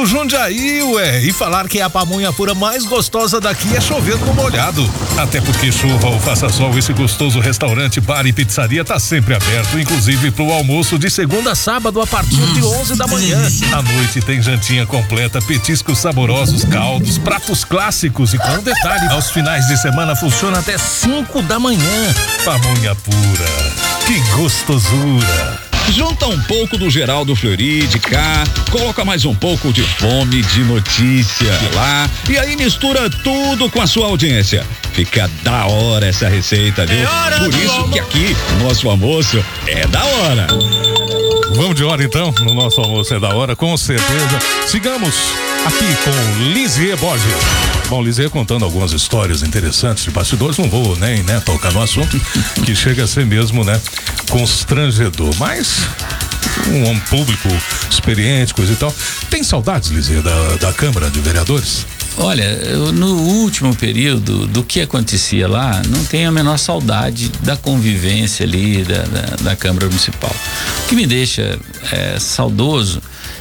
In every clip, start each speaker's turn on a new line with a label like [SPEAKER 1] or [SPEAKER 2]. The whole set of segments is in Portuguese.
[SPEAKER 1] no Jundiaí, ué. E falar que a pamonha pura mais gostosa daqui é chovendo no molhado. Até porque chuva ou faça sol, esse gostoso restaurante, bar e pizzaria tá sempre aberto, inclusive pro almoço de segunda a sábado a partir de 11 da manhã. À noite tem jantinha completa, petiscos saborosos, caldos, pratos clássicos e com detalhe, aos finais de semana funciona até 5 da manhã. Pamonha pura, que gostosura.
[SPEAKER 2] Junta um pouco do Geraldo Fleury de cá, coloca mais um pouco de fome de notícia de lá e aí mistura tudo com a sua audiência. Fica da hora essa receita, viu? Por isso que aqui o nosso almoço é da hora.
[SPEAKER 1] Vamos de hora então, no nosso almoço é da hora, com certeza. Sigamos aqui com Lisier Borges. Bom, Lisier contando algumas histórias interessantes de bastidores, não vou nem tocar no assunto, que chega a ser mesmo, constrangedor, mas um homem público experiente, coisa e tal. Tem saudades, Lisier, da Câmara de Vereadores?
[SPEAKER 3] Olha, no último período, do que acontecia lá, não tenho a menor saudade da convivência ali da Câmara Municipal. O que me deixa saudoso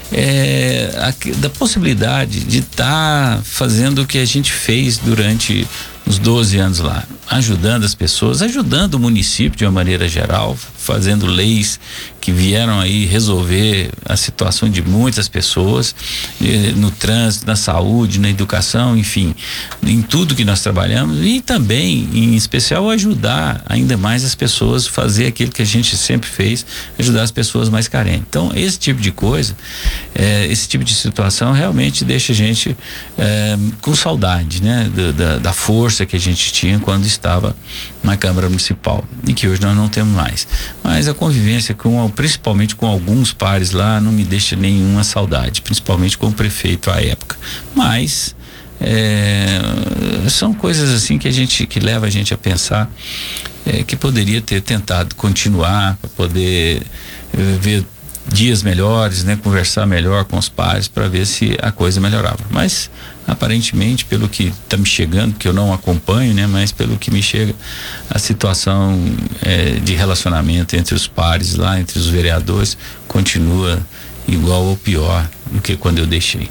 [SPEAKER 3] da possibilidade de estar fazendo o que a gente fez durante os 12 anos lá, ajudando as pessoas, ajudando o município de uma maneira geral, fazendo leis que vieram aí resolver a situação de muitas pessoas no trânsito, na saúde, na educação, enfim, em tudo que nós trabalhamos, e também, em especial, ajudar ainda mais as pessoas, fazer aquilo que a gente sempre fez, ajudar as pessoas mais carentes. Então, esse tipo de coisa, esse tipo de situação realmente deixa a gente com saudade, da força que a gente tinha quando estava na Câmara Municipal e que hoje nós não temos mais. Mas a convivência principalmente com alguns pares lá não me deixa nenhuma saudade, principalmente com o prefeito à época. Mas são coisas assim que leva a gente a pensar que poderia ter tentado continuar para poder ver dias melhores, conversar melhor com os pares para ver se a coisa melhorava. Mas aparentemente, pelo que está me chegando, que eu não acompanho, mas pelo que me chega, a situação de relacionamento entre os pares lá, entre os vereadores, continua igual ou pior do que quando eu deixei.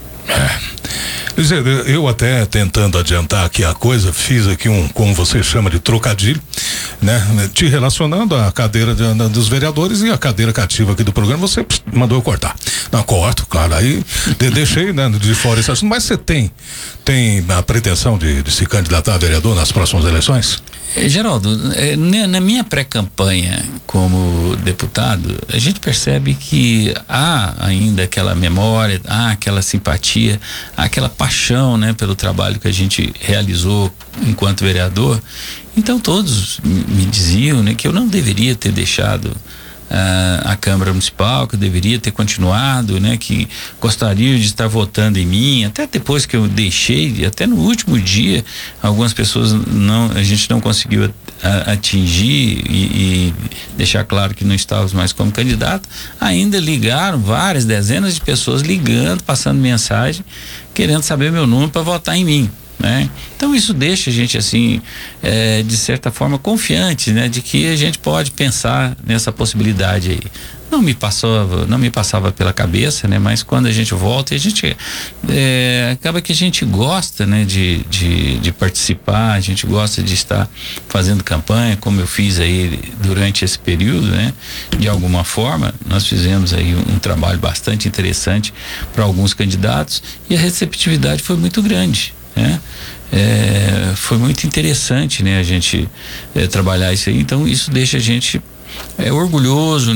[SPEAKER 1] Eu até tentando adiantar aqui a coisa, fiz aqui como você chama de trocadilho, te relacionando à cadeira dos vereadores e a cadeira cativa aqui do programa, você mandou eu cortar. Não, corto, claro, aí deixei de fora esse assunto, mas você tem a pretensão de se candidatar a vereador nas próximas eleições?
[SPEAKER 3] Geraldo, na minha pré-campanha como deputado, a gente percebe que há ainda aquela memória, há aquela simpatia, há aquela paixão, pelo trabalho que a gente realizou enquanto vereador. Então todos me diziam, que eu não deveria ter deixado a Câmara Municipal, que eu deveria ter continuado, que gostariam de estar votando em mim, até depois que eu deixei, até no último dia, algumas pessoas a gente não conseguiu atingir e deixar claro que não estávamos mais como candidato, ainda ligaram, várias dezenas de pessoas ligando, passando mensagem, querendo saber meu número para votar em mim. Então isso deixa a gente assim, de certa forma confiante, de que a gente pode pensar nessa possibilidade aí. Não me passava pela cabeça, mas quando a gente volta, a gente acaba que a gente gosta, de participar, a gente gosta de estar fazendo campanha, como eu fiz aí durante esse período, de alguma forma. Nós fizemos aí um trabalho bastante interessante para alguns candidatos e a receptividade foi muito grande. Foi muito interessante, a gente trabalhar isso aí. Então isso deixa a gente orgulhoso,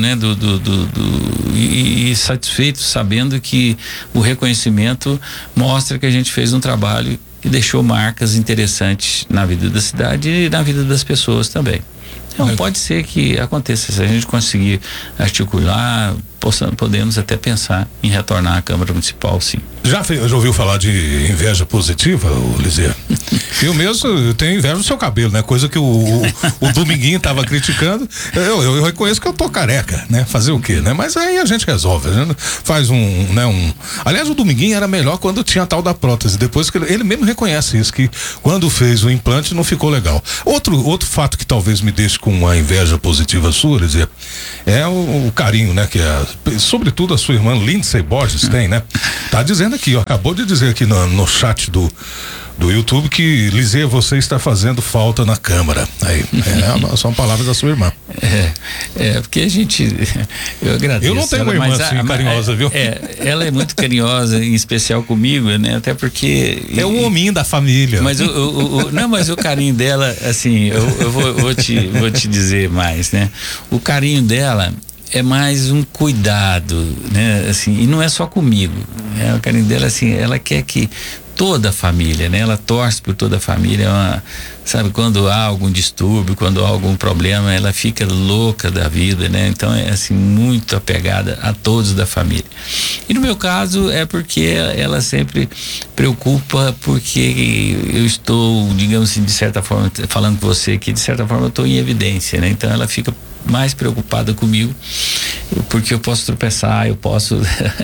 [SPEAKER 3] e satisfeito, sabendo que o reconhecimento mostra que a gente fez um trabalho que deixou marcas interessantes na vida da cidade e na vida das pessoas também. Então pode ser que aconteça, se a gente conseguir articular, podemos até pensar em retornar à Câmara Municipal, sim.
[SPEAKER 1] Já ouviu falar de inveja positiva, Lisier? Eu tenho inveja do seu cabelo, coisa que o Dominguinho tava criticando. Eu reconheço que eu tô careca, fazer o quê, mas aí a gente resolve, a gente faz aliás, o Dominguinho era melhor quando tinha a tal da prótese, depois que ele mesmo reconhece isso, que quando fez o implante não ficou legal. Outro fato que talvez me deixe com uma inveja positiva sua, Lisier, é o carinho, que sobretudo a sua irmã Lindsay Borges tem, né? Tá dizendo aqui, ó, acabou de dizer aqui no chat do YouTube que Lizia, você está fazendo falta na Câmara. Aí, são palavras da sua irmã.
[SPEAKER 3] Porque a gente, eu agradeço.
[SPEAKER 1] Eu não tenho uma irmã assim carinhosa, viu?
[SPEAKER 3] Ela é muito carinhosa, em especial comigo, né? Até porque
[SPEAKER 1] é o hominho da família.
[SPEAKER 3] Mas mas o carinho dela, assim, eu vou te dizer mais, né? O carinho dela é mais um cuidado, né? Assim, e não é só comigo, né? O carinho dela, assim, ela quer que toda a família, né? Ela torce por toda a família, sabe, quando há algum distúrbio, quando há algum problema, ela fica louca da vida, né? Então é assim, muito apegada a todos da família. E no meu caso é porque ela sempre preocupa, porque eu estou, digamos assim, de certa forma, falando com você que de certa forma eu estou em evidência, né? Então ela fica mais preocupada comigo, porque eu posso tropeçar, eu posso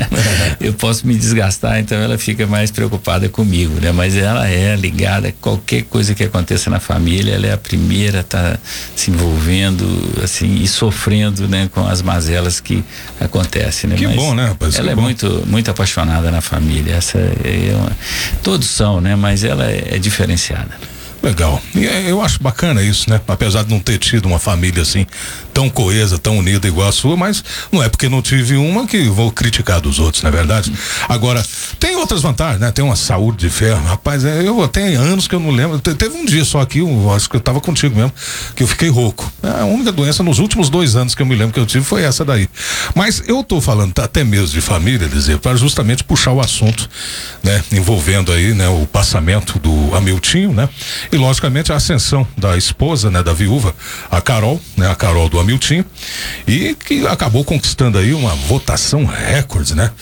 [SPEAKER 3] me desgastar, então ela fica mais preocupada comigo, né? Mas ela é ligada a qualquer coisa que aconteça na família, ela é a primeira a estar se envolvendo, assim, e sofrendo, né, com as mazelas que acontecem, né?
[SPEAKER 1] Que
[SPEAKER 3] mas
[SPEAKER 1] bom, né, rapaz?
[SPEAKER 3] Ela é muito apaixonada na família, todos são, né? Mas ela é diferenciada.
[SPEAKER 1] Legal. E eu acho bacana isso, né? Apesar de não ter tido uma família assim tão coesa, tão unida igual a sua, mas não é porque não tive uma que vou criticar dos outros, não é verdade? Agora, tem outras vantagens, né? Tem uma saúde de ferro. Rapaz, eu tenho anos que eu não lembro. Teve um dia só aqui, acho que eu tava contigo mesmo, que eu fiquei rouco. A única doença nos últimos 2 anos que eu me lembro que eu tive foi essa daí. Mas eu tô falando até mesmo de família, dizer, para justamente puxar o assunto, né? Envolvendo aí, né? O passamento do Hamiltinho, né? E logicamente a ascensão da esposa, né? Da viúva, a Carol, né? A Carol do Hamiltinho, e que acabou conquistando aí uma votação recorde, né?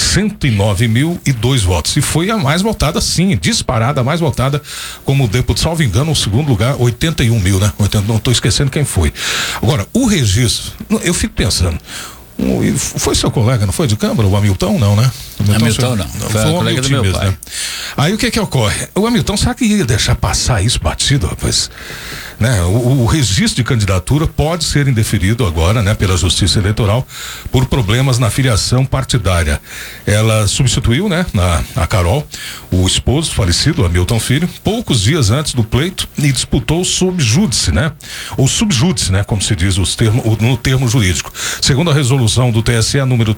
[SPEAKER 1] 109.002 votos, e foi a mais votada, sim, disparada, a mais votada como deputado, salvo engano, o segundo lugar, 81 mil, né? Não estou esquecendo quem foi. Agora, o registro, eu fico pensando, foi seu colega, não foi de Câmara, o Hamilton, não, né?
[SPEAKER 3] Hamilton não, foi o colega do meu
[SPEAKER 1] mesmo,
[SPEAKER 3] pai.
[SPEAKER 1] né? Aí o que ocorre? O Hamilton, será que ia deixar passar isso batido, rapaz? Né? O registro de candidatura pode ser indeferido agora, né? Pela Justiça Eleitoral por problemas na filiação partidária. Ela substituiu, né? A Carol, o esposo falecido, Hamilton Filho, poucos dias antes do pleito, e disputou sob júdice, né? Ou subjúdice, né? Como se diz no termo jurídico. Segundo a resolução do TSE número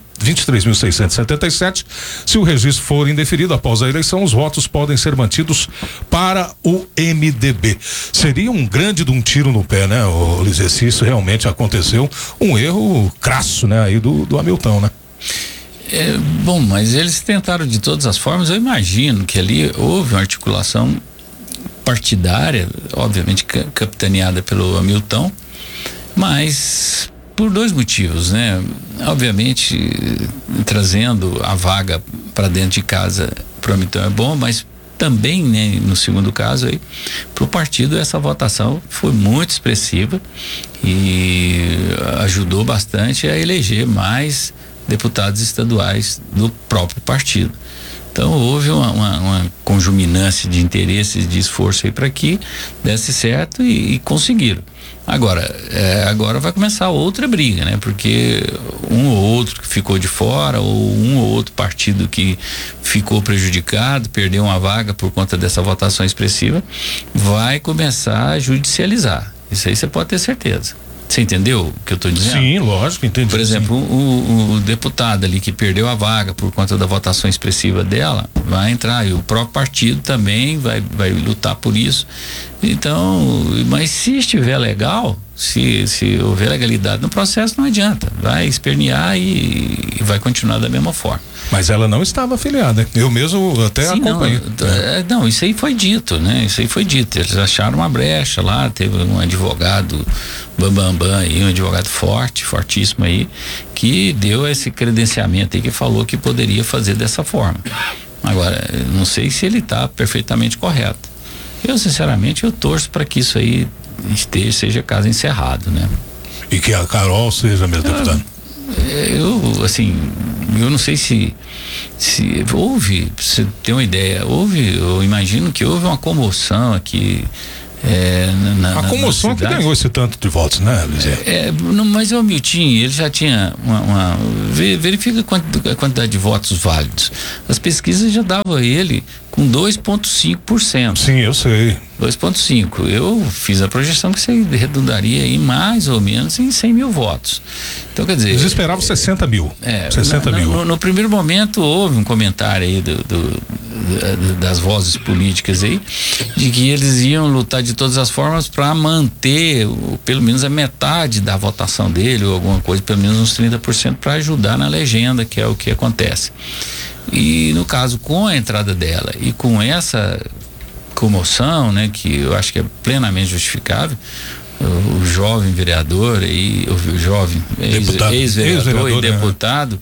[SPEAKER 1] 23.677, se o registro for indeferido após a eleição, os votos podem ser mantidos para o MDB. Seria um grande de um tiro no pé, né, Lizia, se isso realmente aconteceu, um erro crasso, né, aí do Hamilton, né?
[SPEAKER 3] Bom, mas eles tentaram de todas as formas. Eu imagino que ali houve uma articulação partidária, obviamente capitaneada pelo Hamilton, mas por 2 motivos, né? Obviamente, trazendo a vaga para dentro de casa para o Hamilton é bom, mas também, né, no segundo caso aí, para o partido essa votação foi muito expressiva e ajudou bastante a eleger mais deputados estaduais do próprio partido. Então houve uma conjuminância de interesses, de esforço aí para que desse certo e conseguiram. Agora vai começar outra briga, né? Porque um ou outro que ficou de fora, ou um ou outro partido que ficou prejudicado, perdeu uma vaga por conta dessa votação expressiva, vai começar a judicializar. Isso aí você pode ter certeza. Você entendeu o que eu estou dizendo?
[SPEAKER 1] Sim, lógico, entendi.
[SPEAKER 3] Por exemplo, o deputado ali que perdeu a vaga por conta da votação expressiva dela, vai entrar, e o próprio partido também vai lutar por isso. Então, mas se estiver legal, se houver legalidade no processo, não adianta, vai espernear e vai continuar da mesma forma.
[SPEAKER 1] Mas ela não estava afiliada, eu mesmo até acompanhei.
[SPEAKER 3] Não, isso aí foi dito, né? Isso aí foi dito, eles acharam uma brecha lá, teve um advogado bambambam aí, um advogado fortíssimo aí, que deu esse credenciamento aí, que falou que poderia fazer dessa forma. Agora, não sei se ele está perfeitamente correto. Eu, sinceramente, eu torço para que isso aí seja caso encerrado, né?
[SPEAKER 1] E que a Carol seja mesmo deputada.
[SPEAKER 3] Eu não sei se houve, pra você ter uma ideia, eu imagino que houve uma comoção aqui
[SPEAKER 1] A comoção que ganhou esse tanto de votos, né, Luiz?
[SPEAKER 3] Mas o Milton, ele já tinha verifica a quantidade de votos válidos. As pesquisas já davam ele com 2,5%.
[SPEAKER 1] Sim, eu sei.
[SPEAKER 3] 2,5%. Eu fiz a projeção que você redundaria aí mais ou menos em 100 mil votos. Então, quer dizer...
[SPEAKER 1] Eles esperavam 60 mil. 60 mil.
[SPEAKER 3] No primeiro momento houve um comentário aí das vozes políticas aí, de que eles iam lutar de todas as formas para manter pelo menos a metade da votação dele, ou alguma coisa, pelo menos uns 30%, para ajudar na legenda, que é o que acontece. E no caso, com a entrada dela e com essa comoção, né, que eu acho que é plenamente justificável, o jovem vereador e o jovem ex-vereador e deputado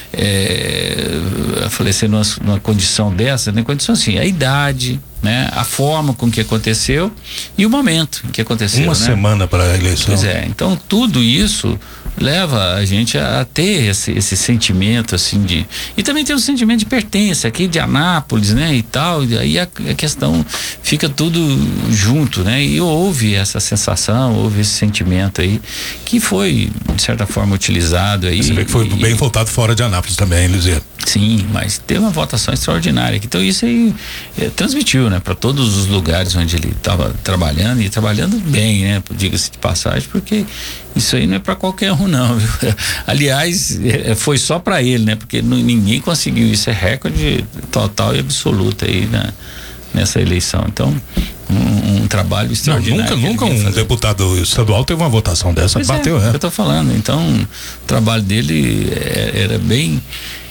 [SPEAKER 3] falecer numa condição dessa, né? Condição assim, a idade, né? A forma com que aconteceu e o momento em que aconteceu.
[SPEAKER 1] Uma semana para a eleição.
[SPEAKER 3] Pois é, então tudo isso leva a gente a ter esse sentimento assim e também tem um sentimento de pertença aqui de Anápolis, né, e tal, e aí a questão fica tudo junto, né, e houve essa sensação, houve esse sentimento aí que foi de certa forma utilizado aí.
[SPEAKER 1] Você vê que foi bem votado fora de Anápolis também, Luzia.
[SPEAKER 3] Sim, mas teve uma votação extraordinária, então isso aí transmitiu, né, para todos os lugares onde ele estava trabalhando, e trabalhando bem, né, diga-se de passagem, porque isso aí não é para qualquer um não, viu? Aliás, foi só para ele, né, porque ninguém conseguiu isso, é recorde total e absoluto aí nessa eleição, então um trabalho extraordinário.
[SPEAKER 1] Nunca um deputado estadual teve uma votação dessa,
[SPEAKER 3] pois bateu, eu tô falando, então o trabalho dele era bem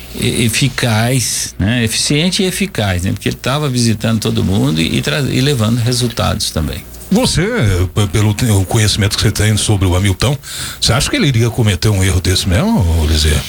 [SPEAKER 3] eficaz, né? Eficiente e eficaz, né? Porque ele estava visitando todo mundo e levando resultados também.
[SPEAKER 1] Você, pelo conhecimento que você tem sobre o Hamilton, você acha que ele iria cometer um erro desse mesmo, Lizia?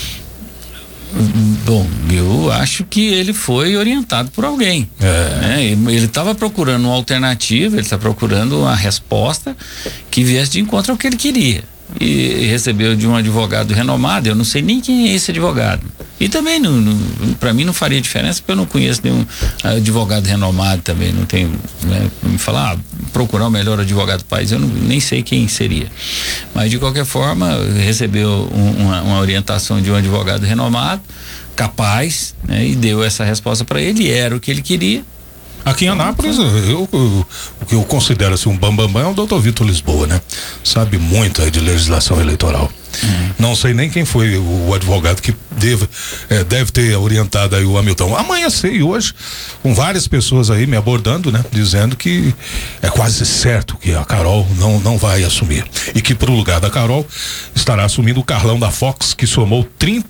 [SPEAKER 3] Bom, eu acho que ele foi orientado por alguém, né? Ele estava procurando uma alternativa, ele está procurando uma resposta que viesse de encontro ao que ele queria, e recebeu de um advogado renomado. Eu não sei nem quem é esse advogado, e também para mim não faria diferença, porque eu não conheço nenhum advogado renomado também, não tenho, né, me falar, procurar o melhor advogado do país, eu nem sei quem seria, mas de qualquer forma recebeu uma orientação de um advogado renomado, capaz, né, e deu essa resposta para ele, e era o que ele queria.
[SPEAKER 1] Aqui em Anápolis, o que eu considero assim um bambambam é o doutor Vitor Lisboa, né? Sabe muito aí de legislação eleitoral. Não sei nem quem foi o advogado que deve ter orientado aí o Hamilton. Amanhecei hoje com várias pessoas aí me abordando, né? Dizendo que é quase certo que a Carol não vai assumir, e que pro lugar da Carol estará assumindo o Carlão da Fox, que somou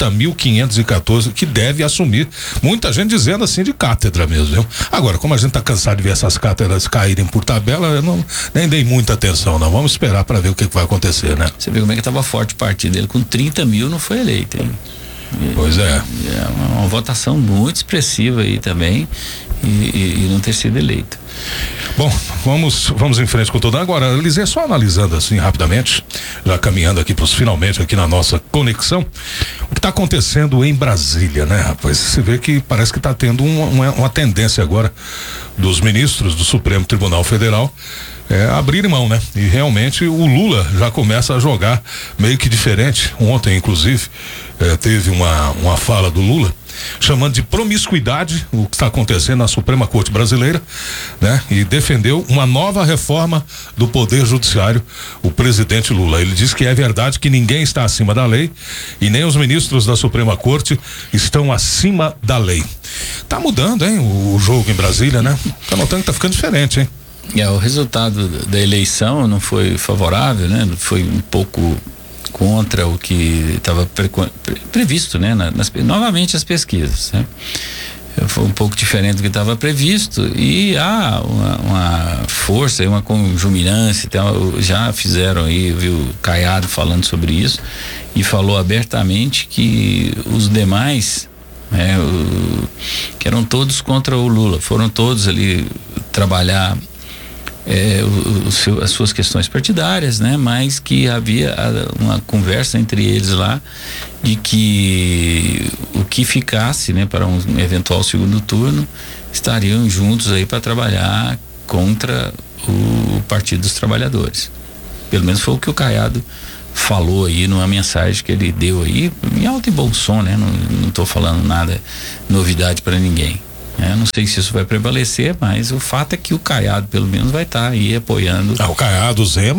[SPEAKER 1] 30.514, que deve assumir. Muita gente dizendo assim de cátedra mesmo, viu? Agora, como a gente tá cansado de ver essas cátedras caírem por tabela, eu nem dei muita atenção, não. Vamos esperar para ver o que vai acontecer, né?
[SPEAKER 3] Você vê como é que tava forte o partido dele, com 30 mil não foi eleito, hein?
[SPEAKER 1] Pois é.
[SPEAKER 3] É uma votação muito expressiva aí também, e não ter sido eleito.
[SPEAKER 1] Bom, vamos em frente com tudo. Agora, Lisê, só analisando assim rapidamente, já caminhando aqui pros finalmente aqui na nossa conexão, o que está acontecendo em Brasília, né, rapaz? Você vê que parece que está tendo uma tendência agora dos ministros do Supremo Tribunal Federal abrir mão, né? E realmente o Lula já começa a jogar meio que diferente. Ontem, inclusive, teve uma fala do Lula chamando de promiscuidade o que está acontecendo na Suprema Corte Brasileira, né? E defendeu uma nova reforma do Poder Judiciário, o presidente Lula. Ele diz que é verdade que ninguém está acima da lei e nem os ministros da Suprema Corte estão acima da lei. Tá mudando, hein? O jogo em Brasília, né? Tá notando que tá ficando diferente, hein?
[SPEAKER 3] O resultado da eleição não foi favorável, né? Foi um pouco contra o que estava previsto, né? Novamente as pesquisas, né? Foi um pouco diferente do que estava previsto, e há uma força, uma conjuminância, já fizeram aí, viu, Caiado falando sobre isso, e falou abertamente que os demais, que eram todos contra o Lula, foram todos ali trabalhar as suas questões partidárias, né? Mas que havia uma conversa entre eles lá de que o que ficasse, né, para um eventual segundo turno, estariam juntos aí para trabalhar contra o Partido dos Trabalhadores. Pelo menos foi o que o Caiado falou aí numa mensagem que ele deu aí, em alto e bom som, né? Não estou falando nada novidade para ninguém. Não sei se isso vai prevalecer, mas o fato é que o Caiado pelo menos vai estar aí apoiando.
[SPEAKER 1] O Caiado, o Zema